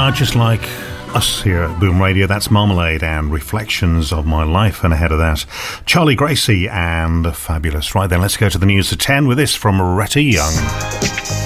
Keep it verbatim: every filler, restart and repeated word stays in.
are just like us here at Boom Radio. That's Marmalade and Reflections of My Life, and ahead of that, Charlie Gracie and Fabulous. Right then, let's go to the news at ten with this from Retta Young.